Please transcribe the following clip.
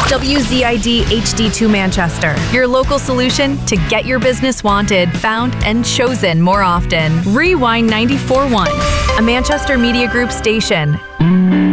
WZID HD2 Manchester, your local solution to get your business wanted, found, and chosen more often. Rewind 94.1, a Manchester Media Group station.